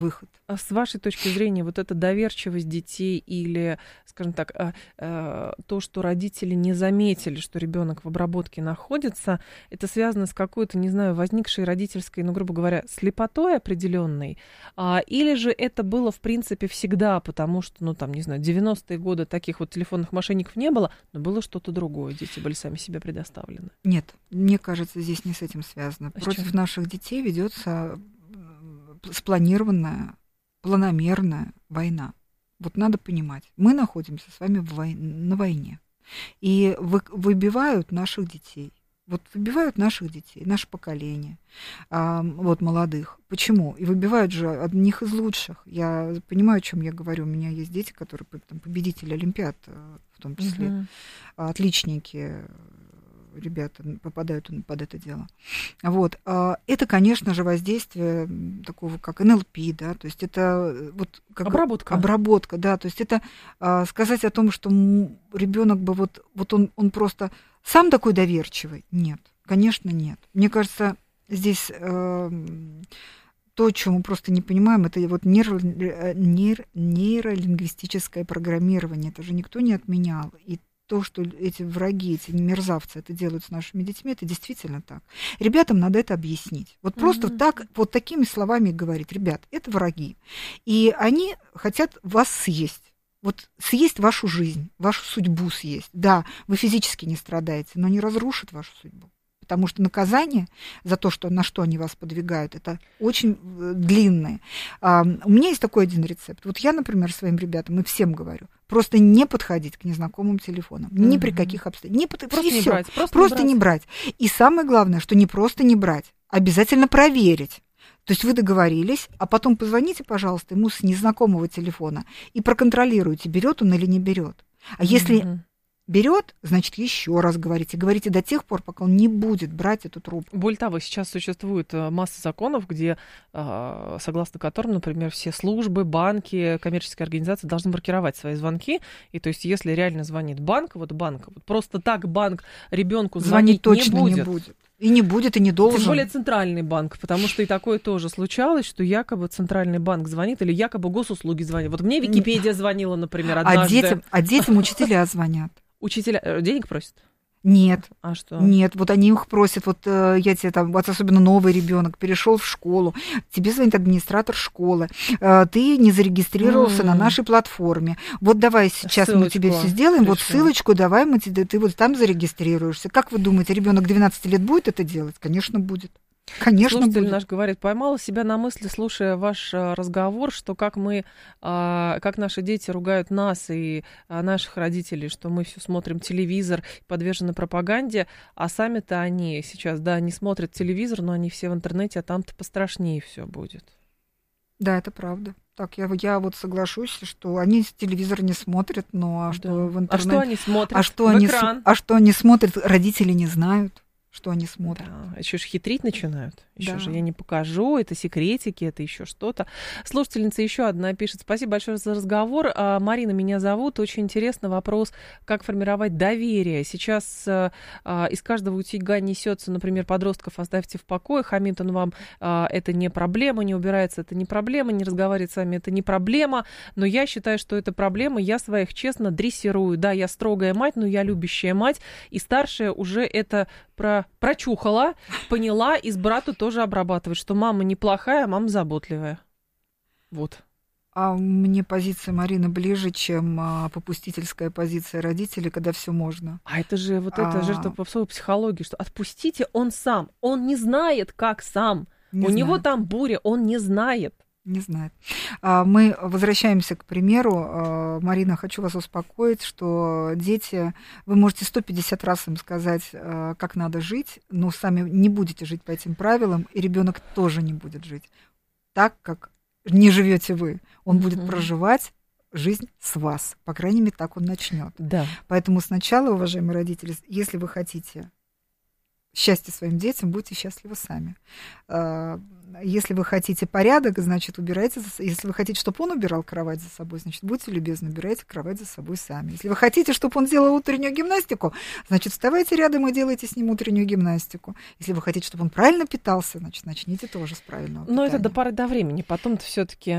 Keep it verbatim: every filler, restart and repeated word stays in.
выход. А с вашей точки зрения, вот эта доверчивость детей или, скажем так, а, а, то, что родители не заметили, что ребенок в обработке находится, это связано с какой-то, не знаю, возникшей родительской, ну, грубо говоря, слепотой определенной, а, или же это было, в принципе, всегда, потому что, ну, там, не знаю, девяностые годы таких вот телефонных мошенников не было, но было что-то другое, дети были сами себе предоставлены. Нет, мне кажется, здесь не с этим связано. А с Против чем? наших детей ведется спланированная, планомерная война. Вот надо понимать, мы находимся с вами в вой... на войне. И вы... выбивают наших детей. Вот выбивают наших детей, наше поколение, а, вот молодых. Почему? И выбивают же одних из лучших. Я понимаю, о чем я говорю. У меня есть дети, которые там, победители Олимпиад, в том числе, угу. отличники. Ребята попадают под это дело. Вот. Это, конечно же, воздействие такого, как эн эл пи, да, то есть это вот как обработка. Обработка, да, то есть это сказать о том, что ребенок бы вот, вот он, он просто сам такой доверчивый. Нет, конечно, нет. Мне кажется, здесь э, то, чего мы просто не понимаем, это вот нейро, нейро, нейролингвистическое программирование. Это же никто не отменял. И то, что эти враги, эти мерзавцы это делают с нашими детьми, это действительно так. Ребятам надо это объяснить. Вот mm-hmm. просто так, вот такими словами говорить: ребят, это враги. И они хотят вас съесть. Вот съесть вашу жизнь, вашу судьбу съесть. Да, вы физически не страдаете, но не разрушит вашу судьбу. Потому что наказание за то, что, на что они вас подвигают, это очень длинное. А, у меня есть такой один рецепт. Вот я, например, своим ребятам и всем говорю: просто не подходить к незнакомым телефонам. Mm-hmm. Ни при каких обстоятельствах. Не под... Просто, не брать, просто, просто не брать. не брать. И самое главное, что не просто не брать, обязательно проверить. То есть вы договорились, а потом позвоните, пожалуйста, ему с незнакомого телефона и проконтролируйте, берет он или не берет. А mm-hmm. если берет, значит, еще раз говорите. Говорите до тех пор, пока он не будет брать эту трубку. Более того, сейчас существует масса законов, где, согласно которым, например, все службы, банки, коммерческие организации должны маркировать свои звонки. И то есть, если реально звонит банк, вот банк, вот просто так банк ребенку звонить, звонить точно не будет. не будет. И не будет, и не должен. Тем более центральный банк, потому что и такое тоже случалось, что якобы центральный банк звонит или якобы госуслуги звонят. Вот мне Википедия звонила, например, однажды. А детям, а детям учителя звонят. Учителя денег просят? Нет. А что? Нет, вот они их просят, вот э, я тебе там, вот особенно новый ребенок перешел в школу, тебе звонит администратор школы, э, ты не зарегистрировался mm. на нашей платформе. Вот давай сейчас ссылочку мы тебе все сделаем, пришло. Вот ссылочку давай, мы тебе, ты вот там зарегистрируешься. Как вы думаете, ребенок двенадцати лет будет это делать? Конечно, будет. Конечно, слушатель будет. наш говорит: поймала себя на мысли, слушая ваш разговор, что как мы, как наши дети ругают нас и наших родителей, что мы все смотрим телевизор, подвержены пропаганде, а сами-то они сейчас, да, не смотрят телевизор, но они все в интернете, а там-то пострашнее все будет. Да, это правда. Так, я, я вот соглашусь, что они телевизор не смотрят, но а да. что в интернете... А что они смотрят? А что в они, экран? А что они смотрят, родители не знают. Что они смотрят. Да, еще же хитрить начинают. Еще да. же я не покажу, это секретики, это еще что-то. Слушательница еще одна пишет: спасибо большое за разговор. А, Марина меня зовут. Очень интересный вопрос, как формировать доверие. Сейчас а, из каждого утюга несется, например, подростков оставьте в покое, хамит он вам, а, это не проблема, не убирается, это не проблема, не разговаривает с вами, это не проблема. Но я считаю, что это проблема. Я своих честно дрессирую. Да, я строгая мать, но я любящая мать. И старшая уже это про прочухала, поняла, и с брату тоже обрабатывает, что мама неплохая, а мама заботливая. Вот. А мне позиция Марины ближе, чем а, попустительская позиция родителей, когда все можно. А это же вот а... это жертва попсовой психологии, что отпустите, он сам, он не знает, как сам. Не У знает. Него там буря, он не знает. Не знает. Мы возвращаемся к примеру. Марина, хочу вас успокоить, что дети, вы можете сто пятьдесят раз им сказать, как надо жить, но сами не будете жить по этим правилам, и ребенок тоже не будет жить так, как не живете вы. Он mm-hmm. будет проживать жизнь с вас. По крайней мере, так он начнет. Да. Поэтому сначала, уважаемые родители, если вы хотите счастье своим детям, будьте счастливы сами. Если вы хотите порядок, значит, убирайте. За... Если вы хотите, чтобы он убирал кровать за собой, значит, будьте любезны, убирайте кровать за собой сами. Если вы хотите, чтобы он делал утреннюю гимнастику, значит, вставайте рядом и делайте с ним утреннюю гимнастику. Если вы хотите, чтобы он правильно питался, значит, начните тоже с правильного питания. Но это до поры до времени. Потом-то все-таки